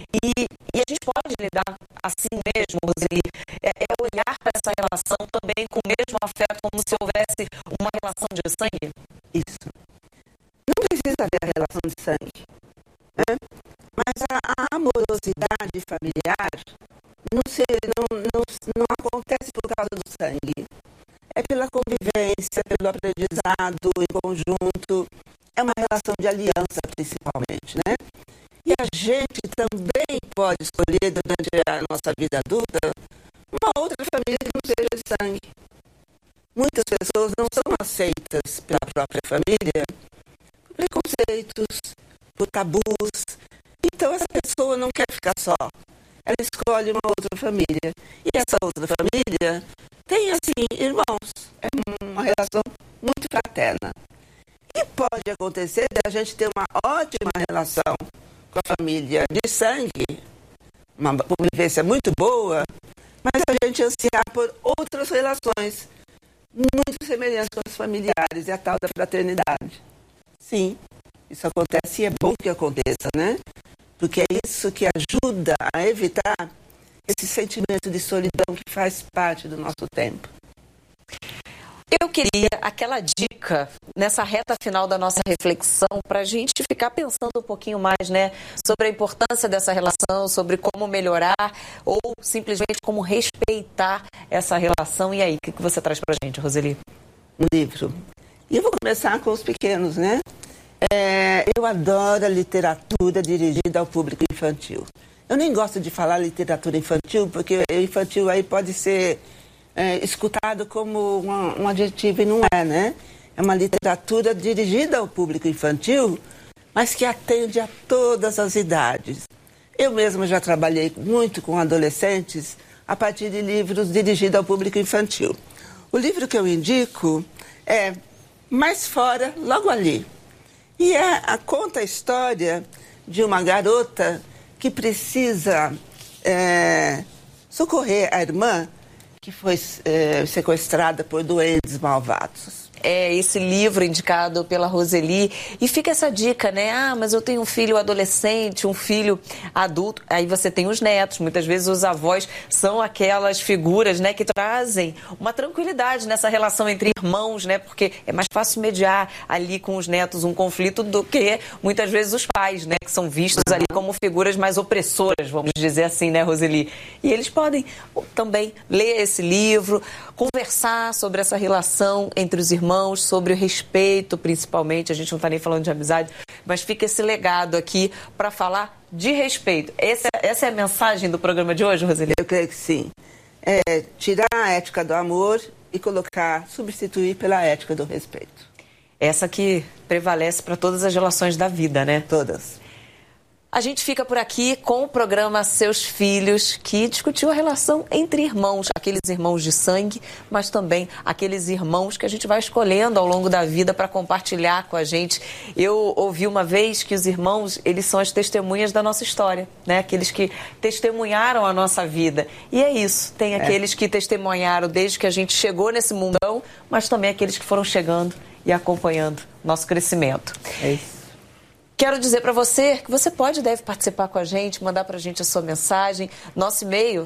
E a gente pode lidar assim mesmo, Roseli, olhar para essa relação também com o mesmo afeto, como se houvesse uma relação de sangue? Isso. Não precisa haver a relação de sangue, né? Mas a amorosidade familiar não acontece por causa do sangue. É pela convivência, pelo aprendizado em conjunto. É uma relação de aliança, principalmente, né? E a gente também pode escolher, durante a nossa vida adulta, uma outra família que não seja de sangue. Muitas pessoas não são aceitas pela própria família por preconceitos, por tabus. Então, essa pessoa não quer ficar só. Ela escolhe uma outra família. E essa outra família tem, assim, irmãos. É uma relação muito fraterna. E pode acontecer de a gente ter uma ótima relação com a família de sangue, uma convivência muito boa, mas a gente ansiar por outras relações muito semelhantes com as familiares e a tal da fraternidade. Sim, isso acontece e é bom que aconteça, né? Porque é isso que ajuda a evitar esse sentimento de solidão que faz parte do nosso tempo. Eu queria aquela dica nessa reta final da nossa reflexão para a gente ficar pensando um pouquinho mais, né, sobre a importância dessa relação, sobre como melhorar ou simplesmente como respeitar essa relação. E aí, o que você traz para a gente, Roseli? Um livro. E eu vou começar com os pequenos, né? Eu adoro a literatura dirigida ao público infantil. Eu nem gosto de falar literatura infantil, porque infantil aí pode ser escutado como um adjetivo e não é, né? É uma literatura dirigida ao público infantil, mas que atende a todas as idades. Eu mesma já trabalhei muito com adolescentes a partir de livros dirigidos ao público infantil. O livro que eu indico é Mais Fora, Logo Ali. E conta a história de uma garota que precisa socorrer a irmã que foi sequestrada por duendes malvados. É esse livro indicado pela Roseli. E fica essa dica, né? Mas eu tenho um filho adolescente, um filho adulto. Aí você tem os netos. Muitas vezes os avós são aquelas figuras, né, que trazem uma tranquilidade nessa relação entre irmãos, né? Porque é mais fácil mediar ali com os netos um conflito do que muitas vezes os pais, né? Que são vistos ali como figuras mais opressoras, vamos dizer assim, né, Roseli? E eles podem também ler esse livro, conversar sobre essa relação entre os irmãos, sobre o respeito, principalmente. A gente não está nem falando de amizade, mas fica esse legado aqui para falar de respeito. Essa é a mensagem do programa de hoje, Roseli? Eu creio que sim. Tirar a ética do amor e substituir pela ética do respeito. Essa que prevalece para todas as relações da vida, né? Todas. A gente fica por aqui com o programa Seus Filhos, que discutiu a relação entre irmãos, aqueles irmãos de sangue, mas também aqueles irmãos que a gente vai escolhendo ao longo da vida para compartilhar com a gente. Eu ouvi uma vez que os irmãos, eles são as testemunhas da nossa história, né? Aqueles que testemunharam a nossa vida. E é isso, tem aqueles que testemunharam desde que a gente chegou nesse mundão, mas também aqueles que foram chegando e acompanhando nosso crescimento. É isso. Quero dizer para você que você pode e deve participar com a gente, mandar para a gente a sua mensagem. Nosso e-mail,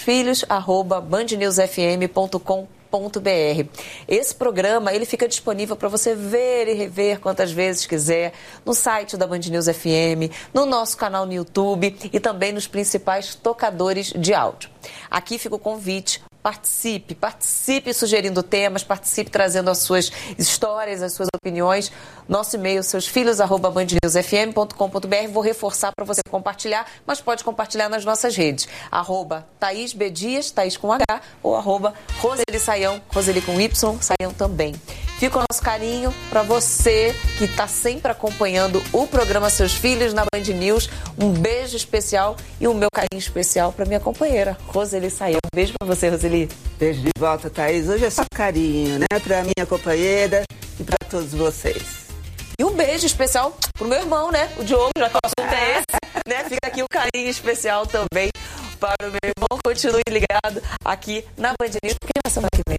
seusfilhos@bandnewsfm.com.br. Esse programa, ele fica disponível para você ver e rever quantas vezes quiser, no site da Band News FM, no nosso canal no YouTube e também nos principais tocadores de áudio. Aqui fica o convite. Participe sugerindo temas, participe trazendo as suas histórias, as suas opiniões. Nosso e-mail, seusfilhos@bandnewsfm.com.br. Vou reforçar para você compartilhar, mas pode compartilhar nas nossas redes. @ThaísBDias, Thaís com H, ou @Roseli Saião, Roseli com Y, Saião também. Fica o nosso carinho para você que está sempre acompanhando o programa Seus Filhos na Band News. Um beijo especial e o meu carinho especial para minha companheira, Roseli Saião. Um beijo para você, Roseli. Beijo de volta, Thaís. Hoje é só carinho, né? Para minha companheira e para todos vocês. E um beijo especial pro meu irmão, né? O Diogo, já que o assunto é esse, né? Fica aqui um carinho especial também para o meu irmão. Continue ligado aqui na Band News, porque na semana que vem